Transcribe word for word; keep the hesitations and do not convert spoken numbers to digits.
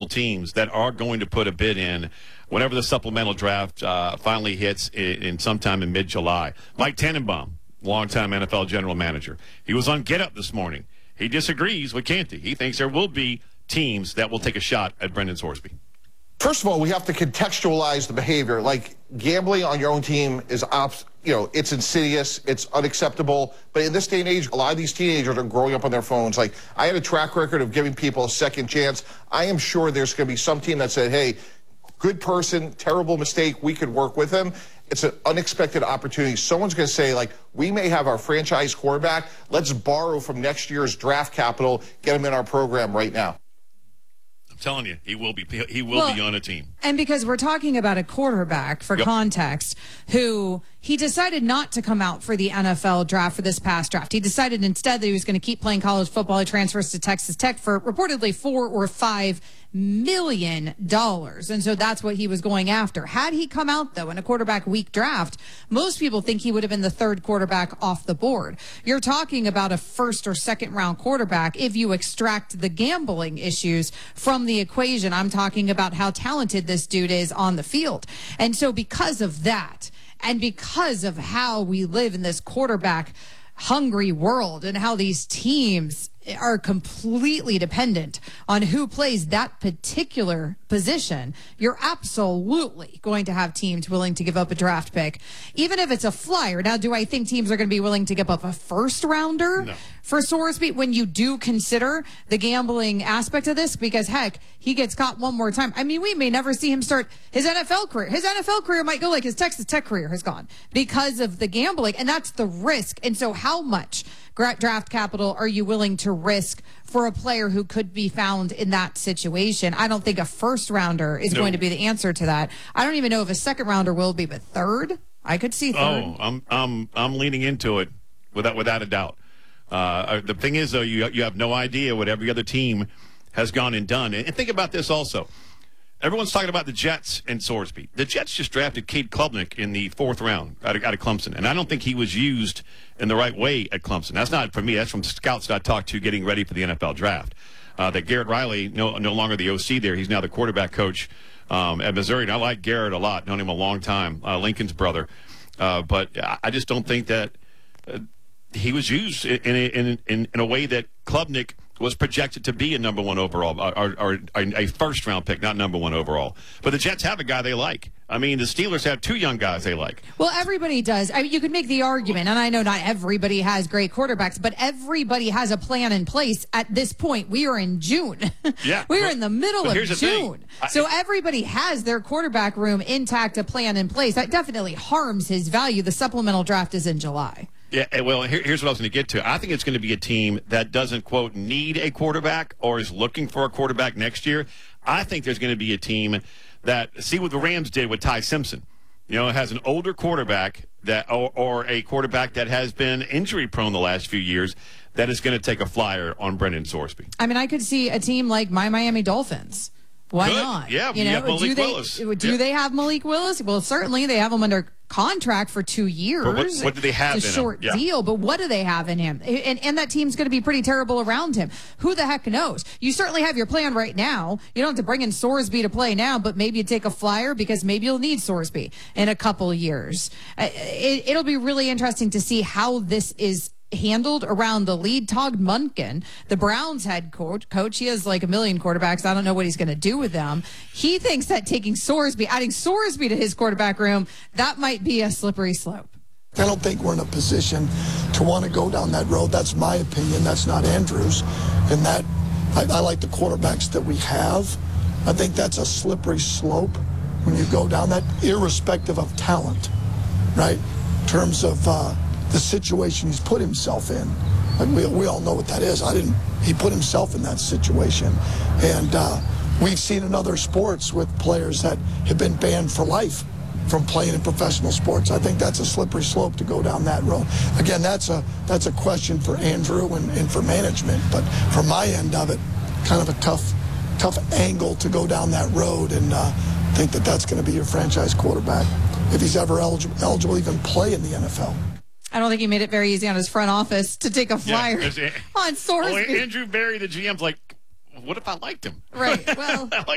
teams that are going to put a bid in whenever the supplemental draft uh, finally hits in, in sometime in mid-July. Mike Tannenbaum, longtime N F L general manager, he was on Get Up this morning. He disagrees with Canty. He thinks there will be teams that will take a shot at Brendan Sorsby. First of all, we have to contextualize the behavior. Like, gambling on your own team is, ops, you know, it's insidious, it's unacceptable. But in this day and age, a lot of these teenagers are growing up on their phones. Like, I had a track record of giving people a second chance. I am sure there's going to be some team that said, hey, good person, terrible mistake, we could work with him. It's an unexpected opportunity. Someone's going to say, like, we may have our franchise quarterback. Let's borrow from next year's draft capital, get him in our program right now. Telling you, he will be he will well, be on a team. And because we're talking about a quarterback, for yep. context, who he decided not to come out for the N F L draft for this past draft. He decided instead that he was going to keep playing college football. He transfers to Texas Tech for reportedly four or five million dollars. And so that's what he was going after. Had he come out, though, in a quarterback weak draft, most people think he would have been the third quarterback off the board. You're talking about a first or second round quarterback if you extract the gambling issues from the equation. I'm talking about how talented this dude is on the field. And so because of that, and because of how we live in this quarterback hungry world and how these teams are completely dependent on who plays that particular position, you're absolutely going to have teams willing to give up a draft pick, even if it's a flyer. Now, do I think teams are going to be willing to give up a first rounder no. for Sorsby when you do consider the gambling aspect of this? Because, heck, he gets caught one more time. I mean, we may never see him start his N F L career. His N F L career might go like his Texas Tech career has gone because of the gambling, and that's the risk. And so how much draft capital are you willing to risk for a player who could be found in that situation? I don't think a first rounder is no. going to be the answer to that. I don't even know if a second rounder will be, but third, I could see third. Oh, I'm I'm I'm leaning into it without without a doubt. Uh, the thing is, though, you you have no idea what every other team has gone and done. And think about this also. Everyone's talking about the Jets and Sorsby. The Jets just drafted Cade Klubnik in the fourth round out of, out of Clemson, and I don't think he was used in the right way at Clemson. That's not from me. That's from scouts that I talked to getting ready for the N F L draft. Uh, that Garrett Riley, no, no longer the O C there. He's now the quarterback coach um, at Missouri. And I like Garrett a lot. Known him a long time. Uh, Lincoln's brother. Uh, but I just don't think that uh, he was used in, in, in, in a way that Klubnik was projected to be a number one overall, or, or, or a first-round pick, not number one overall. But the Jets have a guy they like. I mean, the Steelers have two young guys they like. Well, everybody does. I mean, you could make the argument, and I know not everybody has great quarterbacks, but everybody has a plan in place at this point. We are in June. Yeah. We are in the middle of June. I, so everybody has their quarterback room intact, a plan in place. That definitely harms his value. The supplemental draft is in July. Yeah, well, here, here's what I was going to get to. I think it's going to be a team that doesn't, quote, need a quarterback or is looking for a quarterback next year. I think there's going to be a team that, see what the Rams did with Ty Simpson. You know, has an older quarterback that, or, or a quarterback that has been injury-prone the last few years that is going to take a flyer on Brendan Sorsby. I mean, I could see a team like my Miami Dolphins. Why Good. not? Yeah, you you know, have Malik do they Willis. do Yeah. they have Malik Willis? Well, certainly they have him under contract for two years. But what, what do they have it's a in short him? Yeah. deal, but what do they have in him? And, and that team's going to be pretty terrible around him. Who the heck knows? You certainly have your plan right now. You don't have to bring in Sorsby to play now, but maybe you take a flyer because maybe you'll need Sorsby in a couple of years. It, it'll be really interesting to see how this is handled around the lead. Todd Monken, the Browns head coach, coach, he has like a million quarterbacks. I don't know what he's going to do with them. He thinks that taking Sorsby, adding Sorsby to his quarterback room, that might be a slippery slope. I don't think we're in a position to want to go down that road. That's my opinion. That's not Andrew's. And that I, I like the quarterbacks that we have. I think that's a slippery slope when you go down that, irrespective of talent, right? In terms of uh, the situation he's put himself in. And we, we all know what that is. I didn't, he put himself in that situation. And uh, we've seen in other sports with players that have been banned for life from playing in professional sports. I think that's a slippery slope to go down that road. Again, that's a that's a question for Andrew and, and for management. But from my end of it, kind of a tough, tough angle to go down that road and uh, think that that's going to be your franchise quarterback if he's ever eligible, eligible to even play in the N F L. I don't think he made it very easy on his front office to take a flyer yeah, on Sorsby. Oh, Andrew Berry, the G M's like, what if I liked him? Right. Well, I like